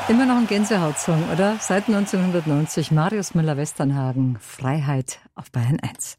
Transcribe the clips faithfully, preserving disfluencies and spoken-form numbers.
Immer noch ein Gänsehaut-Song, oder? Seit neunzehnhundertneunzig, Marius Müller-Westernhagen, Freiheit auf Bayern eins.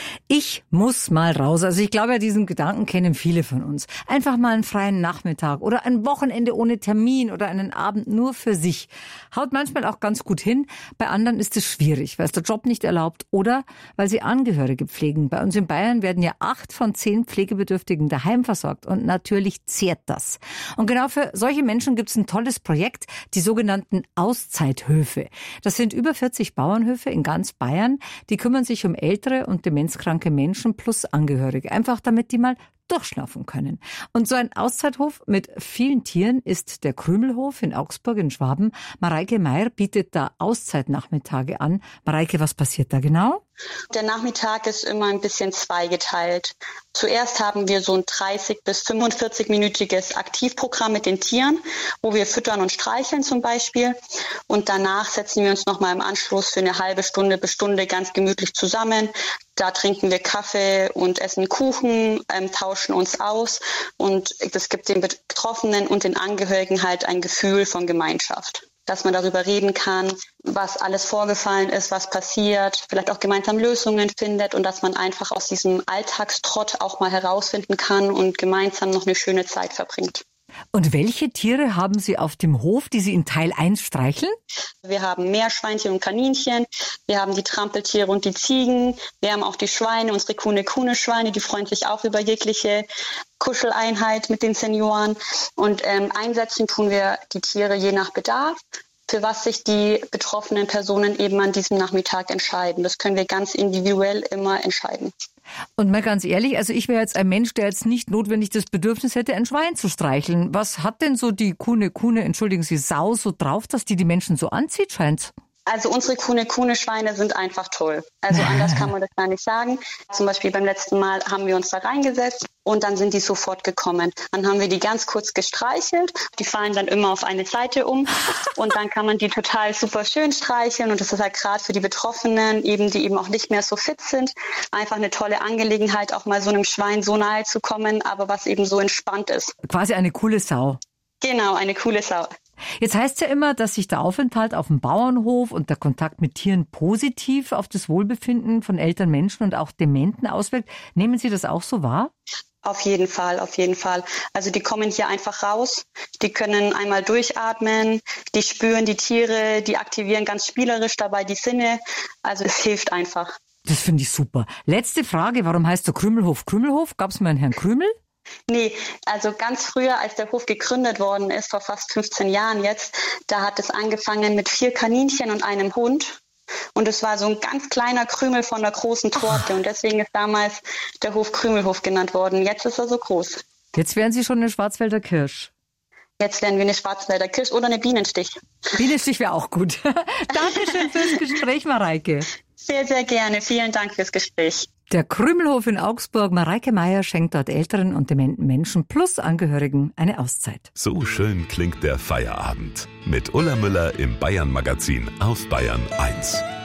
Ich muss mal raus. Also ich glaube ja, diesen Gedanken kennen viele von uns. Einfach mal einen freien Nachmittag oder ein Wochenende ohne Termin oder einen Abend nur für sich. Haut manchmal auch ganz gut hin. Bei anderen ist es schwierig, weil es der Job nicht erlaubt oder weil sie Angehörige pflegen. Bei uns in Bayern werden ja acht von zehn Pflegebedürftigen daheim versorgt und natürlich zehrt das. Und genau für solche Menschen gibt es ein tolles Projekt, die sogenannten Auszeithöfe. Das sind über vierzig Bauernhöfe in ganz Bayern. Die kümmern sich um ältere und demenzkranke Menschen plus Angehörige. Einfach damit die mal durchschnaufen können. Und so ein Auszeithof mit vielen Tieren ist der Krümelhof in Augsburg in Schwaben. Mareike Meier bietet da Auszeitnachmittage an. Mareike, was passiert da genau? Der Nachmittag ist immer ein bisschen zweigeteilt. Zuerst haben wir so ein dreißig- bis fünfundvierzig-minütiges Aktivprogramm mit den Tieren, wo wir füttern und streicheln zum Beispiel. Und danach setzen wir uns nochmal im Anschluss für eine halbe Stunde bis Stunde ganz gemütlich zusammen. Da trinken wir Kaffee und essen Kuchen, ähm, tauschen uns aus. Und das gibt den Betroffenen und den Angehörigen halt ein Gefühl von Gemeinschaft. Dass man darüber reden kann, was alles vorgefallen ist, was passiert, vielleicht auch gemeinsam Lösungen findet und dass man einfach aus diesem Alltagstrott auch mal herausfinden kann und gemeinsam noch eine schöne Zeit verbringt. Und welche Tiere haben Sie auf dem Hof, die Sie in Teil eins streicheln? Wir haben Meerschweinchen und Kaninchen, wir haben die Trampeltiere und die Ziegen, wir haben auch die Schweine, unsere Kune-Kune-Schweine, die freuen sich auch über jegliche Kuscheleinheit mit den Senioren. Und ähm, einsetzen tun wir die Tiere je nach Bedarf, für was sich die betroffenen Personen eben an diesem Nachmittag entscheiden. Das können wir ganz individuell immer entscheiden. Und mal ganz ehrlich, also ich wäre jetzt ein Mensch, der jetzt nicht notwendig das Bedürfnis hätte, ein Schwein zu streicheln. Was hat denn so die Kune-Kune, entschuldigen Sie, Sau so drauf, dass die die Menschen so anzieht, scheint's? Also unsere Kune-Kune-Schweine sind einfach toll. Also anders kann man das gar nicht sagen. Zum Beispiel beim letzten Mal haben wir uns da reingesetzt und dann sind die sofort gekommen. Dann haben wir die ganz kurz gestreichelt. Die fallen dann immer auf eine Seite um und dann kann man die total super schön streicheln. Und das ist halt gerade für die Betroffenen, eben die eben auch nicht mehr so fit sind, einfach eine tolle Angelegenheit, auch mal so einem Schwein so nahe zu kommen, aber was eben so entspannt ist. Quasi eine coole Sau. Genau, eine coole Sau. Jetzt heißt es ja immer, dass sich der Aufenthalt auf dem Bauernhof und der Kontakt mit Tieren positiv auf das Wohlbefinden von älteren Menschen und auch Dementen auswirkt. Nehmen Sie das auch so wahr? Auf jeden Fall, auf jeden Fall. Also die kommen hier einfach raus, die können einmal durchatmen, die spüren die Tiere, die aktivieren ganz spielerisch dabei die Sinne. Also es hilft einfach. Das finde ich super. Letzte Frage, warum heißt der Krümelhof Krümelhof? Gab es mal einen Herrn Krümel? Nee, also ganz früher, als der Hof gegründet worden ist, vor fast fünfzehn Jahren jetzt, da hat es angefangen mit vier Kaninchen und einem Hund. Und es war so ein ganz kleiner Krümel von der großen Torte. Ach. Und deswegen ist damals der Hof Krümelhof genannt worden. Jetzt ist er so groß. Jetzt wären Sie schon eine Schwarzwälder Kirsch. Jetzt wären wir eine Schwarzwälder Kirsch oder eine Bienenstich. Bienenstich wäre auch gut. Dankeschön fürs Gespräch, Mareike. Sehr, sehr gerne. Vielen Dank fürs Gespräch. Der Krümelhof in Augsburg. Mareike Meier schenkt dort älteren und dementen Menschen plus Angehörigen eine Auszeit. So schön klingt der Feierabend. Mit Ulla Müller im Bayern-Magazin auf Bayern eins.